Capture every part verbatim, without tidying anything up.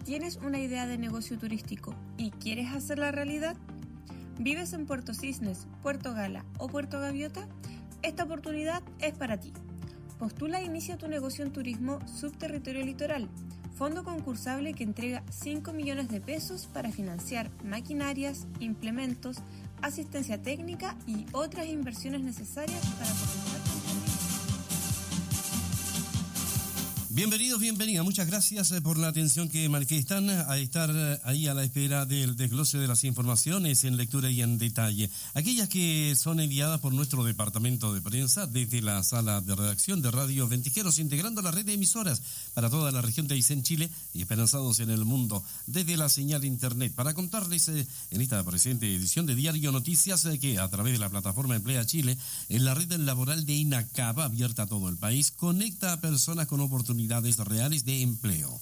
¿Tienes una idea de negocio turístico y quieres hacerla realidad? ¿Vives en Puerto Cisnes, Puerto Gala o Puerto Gaviota? Esta oportunidad es para ti. Postula e inicia tu negocio en turismo Subterritorio Litoral, fondo concursable que entrega cinco millones de pesos para financiar maquinarias, implementos, asistencia técnica y otras inversiones necesarias para comenzar tu emprendimiento. Bienvenidos, bienvenidas. Muchas gracias por la atención que manifiestan a estar ahí a la espera del desglose de las informaciones en lectura y en detalle. Aquellas que son enviadas por nuestro departamento de prensa desde la sala de redacción de Radio Ventisqueros, integrando la red de emisoras para toda la región de Aysén, Chile y esperanzados en el mundo desde la señal internet, para contarles eh, en esta presente edición de Diario Noticias eh, que a través de la plataforma Emplea Chile, en la red laboral de INACAP, abierta a todo el país, conecta a personas con oportunidades reales de empleo.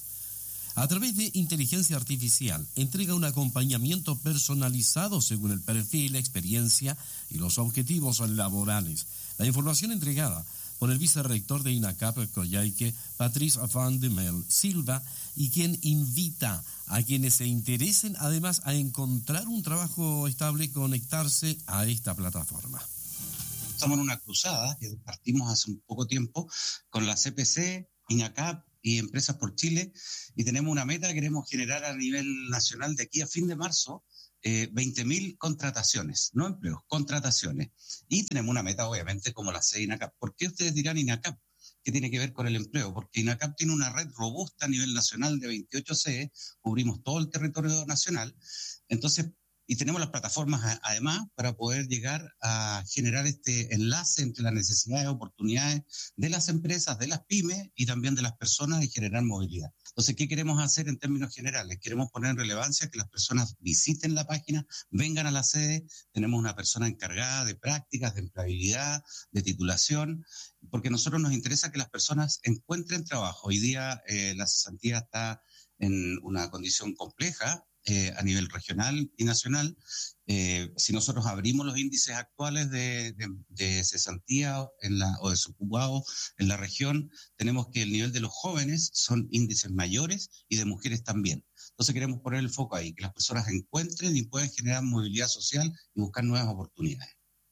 A través de inteligencia artificial, entrega un acompañamiento personalizado según el perfil, la experiencia y los objetivos laborales. La información entregada por el vicerrector de INACAP, Coyhaique, Patrice Van de Mel Silva, y quien invita a quienes se interesen además a encontrar un trabajo estable, conectarse a esta plataforma. Estamos en una cruzada que partimos hace un poco tiempo con la C P C, INACAP y Empresas por Chile, y tenemos una meta que queremos generar a nivel nacional de aquí a fin de marzo, eh, veinte mil contrataciones, no empleos, contrataciones. Y tenemos una meta, obviamente, como la C E INACAP. ¿Por qué ustedes dirán INACAP? ¿Qué tiene que ver con el empleo? Porque INACAP tiene una red robusta a nivel nacional de veintiocho C E, cubrimos todo el territorio nacional, entonces, y tenemos las plataformas además para poder llegar a generar este enlace entre las necesidades y oportunidades de las empresas, de las pymes y también de las personas y generar movilidad. Entonces, ¿qué queremos hacer en términos generales? Queremos poner en relevancia que las personas visiten la página, vengan a la sede, tenemos una persona encargada de prácticas, de empleabilidad, de titulación, porque a nosotros nos interesa que las personas encuentren trabajo. Hoy día eh, la cesantía está en una condición compleja, Eh, a nivel regional y nacional. Eh, si nosotros abrimos los índices actuales de, de, de cesantía en la, o desocupados en la región, tenemos que el nivel de los jóvenes son índices mayores y de mujeres también. Entonces queremos poner el foco ahí, que las personas encuentren y puedan generar movilidad social y buscar nuevas oportunidades.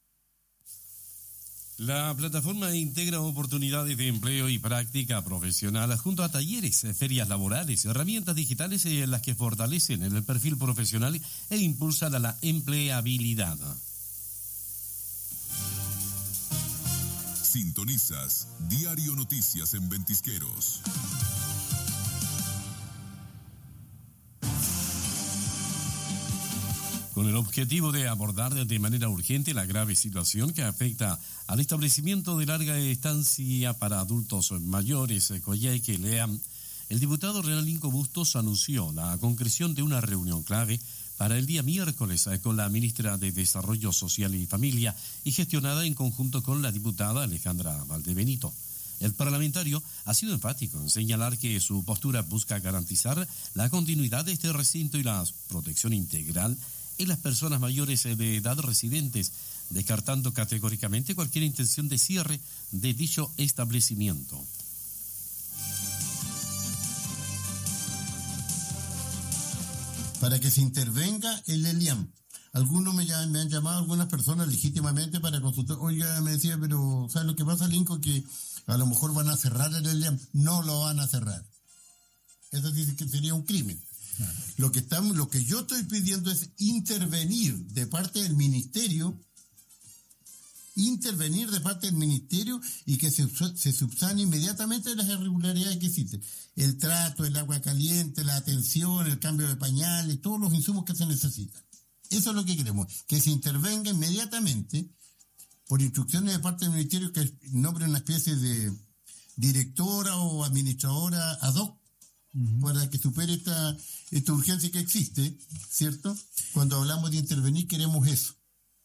La plataforma integra oportunidades de empleo y práctica profesional junto a talleres, ferias laborales, herramientas digitales en las que fortalecen el perfil profesional e impulsan a la empleabilidad. Sintonizas Diario Noticias en Ventisqueros. Con el objetivo de abordar de manera urgente la grave situación que afecta al establecimiento de larga estancia para adultos mayores, Coyhaique Leam, el diputado Renalinco Bustos anunció la concreción de una reunión clave para el día miércoles con la ministra de Desarrollo Social y Familia y gestionada en conjunto con la diputada Alejandra Valdebenito. El parlamentario ha sido enfático en señalar que su postura busca garantizar la continuidad de este recinto y la protección integral en las personas mayores de edad residentes, descartando categóricamente cualquier intención de cierre de dicho establecimiento. Para que se intervenga el ELIAM. Algunos me, me han llamado, algunas personas legítimamente para consultar. Oiga, me decía, pero ¿sabes lo que pasa, Lincoln? Que a lo mejor van a cerrar el ELIAM. No lo van a cerrar. Eso dice que sería un crimen. Claro. Lo que estamos, lo que yo estoy pidiendo es intervenir de parte del ministerio, intervenir de parte del ministerio y que se, se subsane inmediatamente las irregularidades que existen. El trato, el agua caliente, la atención, el cambio de pañales, todos los insumos que se necesitan. Eso es lo que queremos, que se intervenga inmediatamente por instrucciones de parte del ministerio, que nombre una especie de directora o administradora ad hoc, uh-huh, para que supere esta, esta urgencia que existe, ¿cierto? Cuando hablamos de intervenir queremos eso.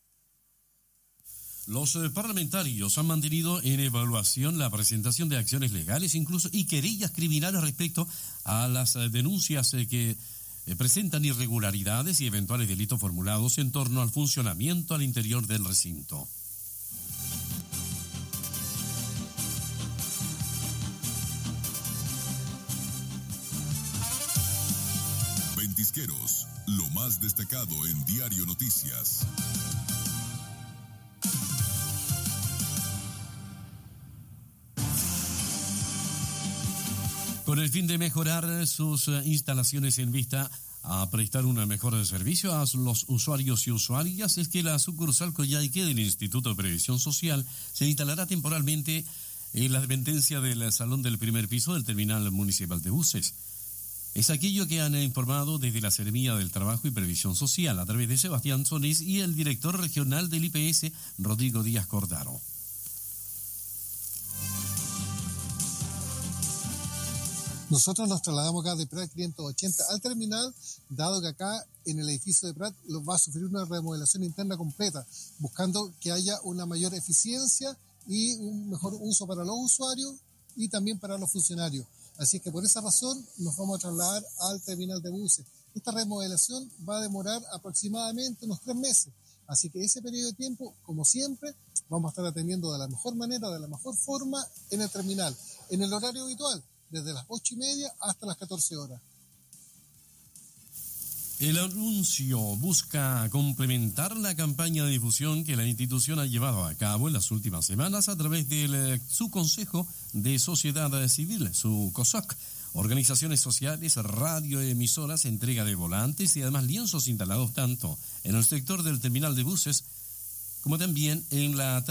Los eh, parlamentarios han mantenido en evaluación la presentación de acciones legales incluso y querellas criminales respecto a las eh, denuncias eh, que eh, presentan irregularidades y eventuales delitos formulados en torno al funcionamiento al interior del recinto. Ventisqueros, lo más destacado en Diario Noticias. Con el fin de mejorar sus instalaciones en vista a prestar un mejor servicio a los usuarios y usuarias, es que la sucursal Coyhaique del Instituto de Previsión Social se instalará temporalmente en la dependencia del salón del primer piso del terminal municipal de buses. Es aquello que han informado desde la Seremía del Trabajo y Previsión Social a través de Sebastián Solís y el director regional del I P S, Rodrigo Díaz Cordaro. Nosotros nos trasladamos acá de Prat quinientos ochenta al terminal, dado que acá en el edificio de Prat va a sufrir una remodelación interna completa, buscando que haya una mayor eficiencia y un mejor uso para los usuarios y también para los funcionarios. Así que por esa razón nos vamos a trasladar al terminal de buses. Esta remodelación va a demorar aproximadamente unos tres meses. Así que ese periodo de tiempo, como siempre, vamos a estar atendiendo de la mejor manera, de la mejor forma en el terminal, en el horario habitual, desde las ocho y media hasta las catorce horas. El anuncio busca complementar la campaña de difusión que la institución ha llevado a cabo en las últimas semanas a través de su Consejo de Sociedad Civil, su COSOC, organizaciones sociales, radioemisoras, entrega de volantes y además lienzos instalados tanto en el sector del terminal de buses como también en la